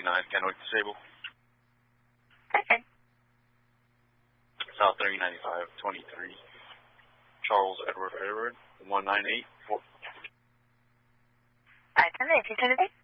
Kennewick Disable. Okay. South 395, 23. Charles Edward, 1984. Alright, 10 minutes, you said it?